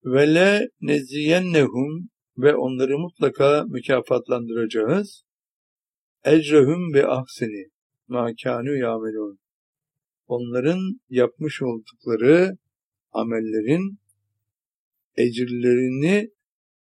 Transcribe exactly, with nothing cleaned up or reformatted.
Ve le neziyennehum ve onları mutlaka mükafatlandıracağız. Ecrehum ve ahseni ma kânû yâmelûn. Onların yapmış oldukları amellerin ecirlerini